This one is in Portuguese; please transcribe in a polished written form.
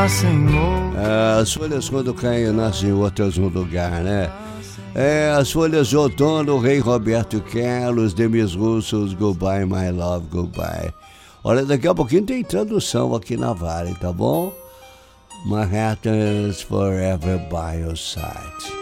As folhas quando caem nascem em outras no lugar, né? As folhas de outono, Rei Roberto Carlos, Demis Roussos, Goodbye My Love, Goodbye. Olha, daqui a pouquinho tem tradução aqui na Vale, tá bom? Manhattan's Forever by Your Side.